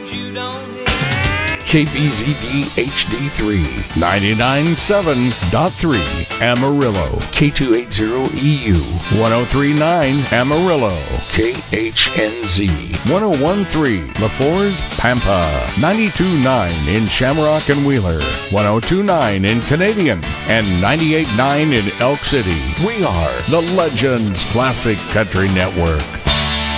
you don't hear. KBZD HD3, 99.7.3 Amarillo, K280EU, 103.9 Amarillo, KHNZ, 101.3 LaForce, Pampa, 92.9 in Shamrock and Wheeler, 102.9 in Canadian, and 98.9 in Elk City. We are the Legends Classic Country Network.